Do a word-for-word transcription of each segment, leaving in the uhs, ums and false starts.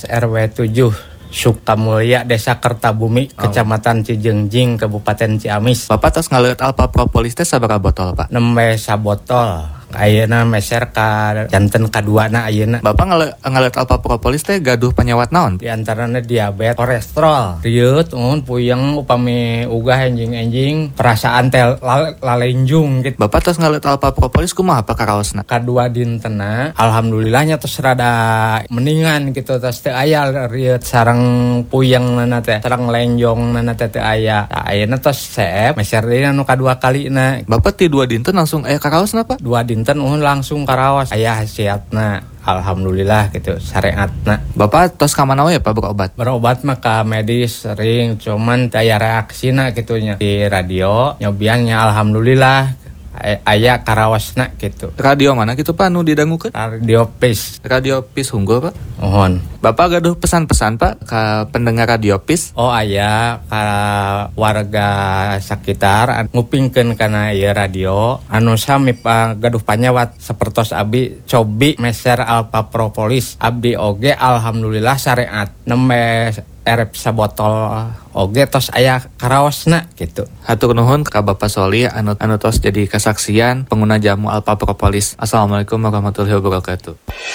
R W tujuh Sukamulya, Desa Kertabumi, oh. Kecamatan Cijengjing, Kabupaten Ciamis. Bapak tos ngaleut alpa propolis teh sabaraha botol, Pak? Nembe sabotol. Ayeuna meser ka janten kaduana ayeuna. Bapak ngale, ngaleut alpa propolis teh gaduh penyawat naon? Di antaranya diabetes, kolesterol, riut, un puyeng upami ugah enjing-enjing, perasaan teh lalenjung gitu. Bapak tos ngaleut alpa propolis kumaha Pak karaosna? Kadua dintena, alhamdulillahnya tos rada mendingan gitu, tos teu aya riut sareng puyeng nana teh, sareng lenjong nana teh teu aya. Nah, ayeuna tos seep, meser deui anu kadua kalina. Bapak ti dua dinten langsung aya karaosna Pak? Dua dinten uhun langsung karaos aya hasiatna, alhamdulillah gitu, syariatna. Bapak tos ka mana we Pak berobat? Berobat mah ka medis sering, cuman daya reaksina gitunya di radio nyobiannya alhamdulillah aya karaosna gitu. Radio mana gitu Pak nu didangukeun? Radio Pis. Radio Pis Unggul Pak. Mohon. Bapak gaduh pesan-pesan Pak ka pendengar Radio Pis? Oh aya ka warga sekitar ngupingkeun kana ieu radio anu sami Pak gaduh panyawat sapertos abdi cobi meser alpa propolis. Abdi oge alhamdulillah syariat nembe erep sabotol oge tos aya karaosna gitu. Hatur nuhun ka Bapak Soli anu anu tos jadi kesaksian pengguna jamu alpa propolis. Assalamualaikum warahmatullahi wabarakatuh.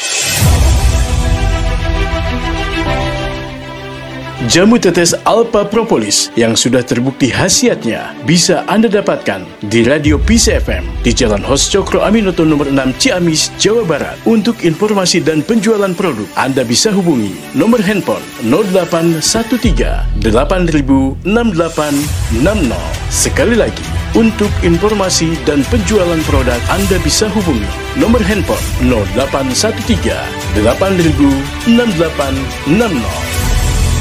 Jamu tetes alpa propolis yang sudah terbukti khasiatnya bisa Anda dapatkan di Radio Peace F M di Jalan Hos Cokro Aminoto nomor enam Ciamis, Jawa Barat. Untuk informasi dan penjualan produk, Anda bisa hubungi nomor handphone nol delapan satu tiga delapan nol enam delapan enam nol. Sekali lagi, untuk informasi dan penjualan produk, Anda bisa hubungi nomor handphone nol delapan satu tiga delapan nol enam delapan enam nol.